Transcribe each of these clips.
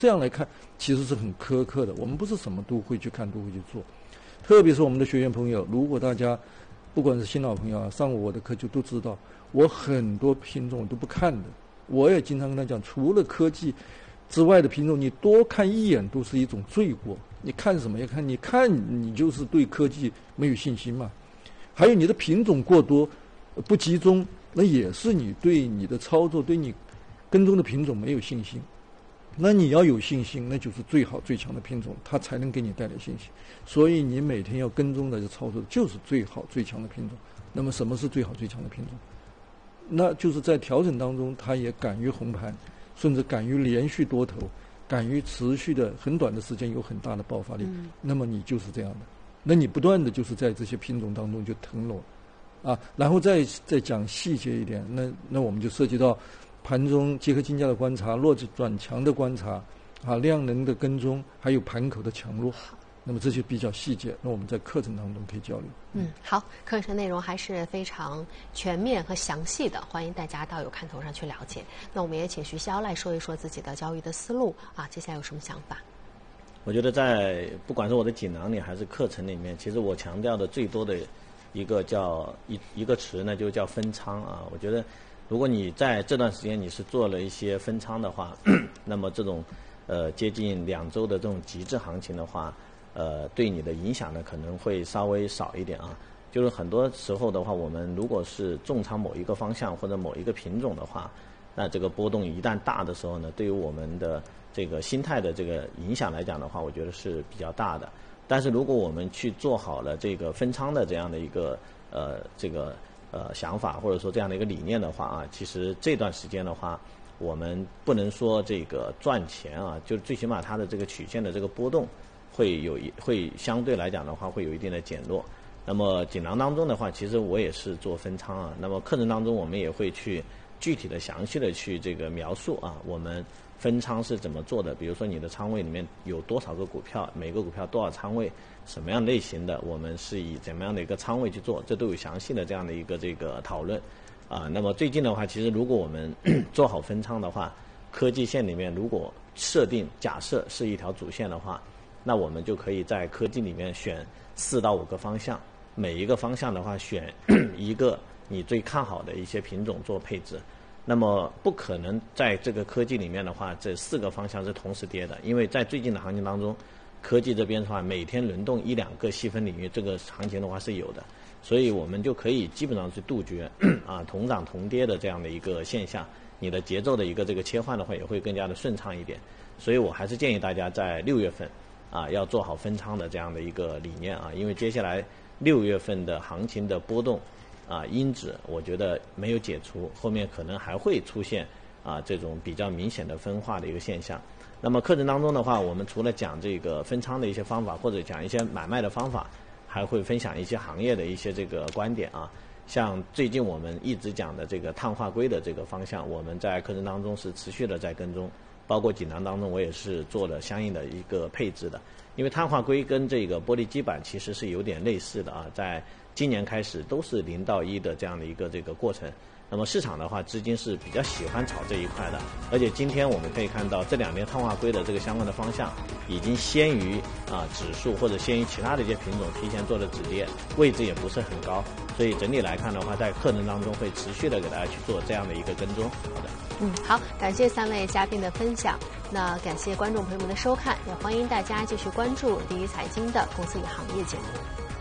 这样来看，其实是很苛刻的。我们不是什么都会去看，都会去做。特别是我们的学员朋友，如果大家不管是新老朋友啊，上过我的课就都知道，我很多品种我都不看的。我也经常跟他讲，除了科技之外的品种，你多看一眼都是一种罪过。你看什么呀？你看你就是对科技没有信心嘛。还有你的品种过多不集中，那也是你对你的操作、对你跟踪的品种没有信心。那你要有信心，那就是最好最强的品种，它才能给你带来信心。所以你每天要跟踪的操作就是最好最强的品种。那么什么是最好最强的品种？那就是在调整当中，它也敢于红盘，甚至敢于连续多头，敢于持续的很短的时间有很大的爆发力。那么你就是这样的。那你不断的就是在这些品种当中就腾挪啊，然后再讲细节一点，那我们就涉及到盘中结合竞价的观察、弱转强的观察啊、量能的跟踪，还有盘口的强弱。那么这些比较细节，那我们在课程当中可以交流。 好，课程内容还是非常全面和详细的，欢迎大家到有看头上去了解。那我们也请徐骁来说一说自己的交易的思路啊，接下来有什么想法？ 我觉得在不管是我的锦囊里还是课程里面，其实我强调的最多的一个叫一个词呢，就叫分仓啊。我觉得如果你在这段时间你是做了一些分仓的话，那么这种接近2周的这种极致行情的话，对你的影响呢可能会稍微少一点啊。就是很多时候的话，我们如果是重仓某一个方向或者某一个品种的话，那这个波动一旦大的时候呢，对于我们的这个心态的这个影响来讲的话，我觉得是比较大的。但是如果我们去做好了这个分仓的这样的一个想法，或者说这样的一个理念的话啊，其实这段时间的话，我们不能说这个赚钱啊，就最起码它的这个曲线的这个波动会相对来讲的话会有一定的减弱。那么锦囊当中的话，其实我也是做分仓啊。那么课程当中我们也会去具体的详细的去这个描述啊，我们分仓是怎么做的？比如说你的仓位里面有多少个股票，每个股票多少仓位，什么样类型的，我们是以怎么样的一个仓位去做，这都有详细的这样的一个这个讨论啊。那么最近的话，其实如果我们做好分仓的话，科技线里面如果假设是一条主线的话，那我们就可以在科技里面选4到5个方向，每一个方向的话选一个你最看好的一些品种做配置。那么不可能在这个科技里面的话，这4个方向是同时跌的，因为在最近的行情当中，科技这边的话每天轮动1-2个细分领域，这个行情的话是有的，所以我们就可以基本上去杜绝同涨同跌的这样的一个现象，你的节奏的一个这个切换的话也会更加的顺畅一点。所以我还是建议大家在6月份要做好分仓的这样的一个理念啊，因为接下来6月份的行情的波动因子我觉得没有解除，后面可能还会出现这种比较明显的分化的一个现象。那么课程当中的话，我们除了讲这个分仓的一些方法，或者讲一些买卖的方法，还会分享一些行业的一些这个观点啊。像最近我们一直讲的这个碳化硅的这个方向，我们在课程当中是持续的在跟踪，包括锦囊当中我也是做了相应的一个配置的。因为碳化硅跟这个玻璃基板其实是有点类似的啊，在今年开始都是0到1的这样的一个这个过程。那么市场的话，资金是比较喜欢炒这一块的，而且今天我们可以看到这2年碳化硅的这个相关的方向已经先于指数或者先于其他的一些品种提前做了止跌，位置也不是很高，所以整体来看的话，在课程当中会持续的给大家去做这样的一个跟踪。好的。 好，感谢3位嘉宾的分享。那感谢观众朋友们的收看，也欢迎大家继续关注第一财经的公司与行业节目。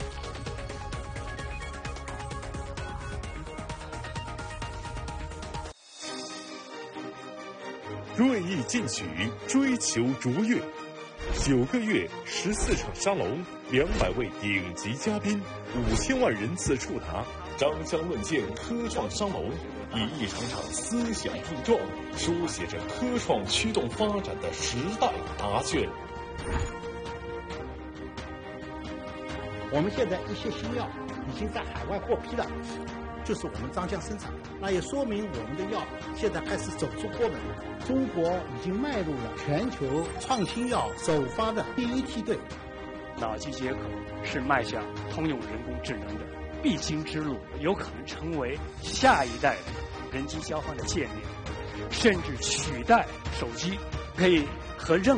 锐意进取，追求卓越。9个月14场沙龙，200位顶级嘉宾，5000万人次触达，张香论剑科创沙龙，以一场场思想碰撞，书写着科创驱动发展的时代答卷。 我们现在一些新药已经在海外获批了，就是我们张江生产，那也说明我们的药现在开始走出国门。中国已经迈入了全球创新药首发的第一梯队。 脑机接口是迈向通用人工智能的必经之路，有可能成为下一代的人机交换的界面，甚至取代手机可以和任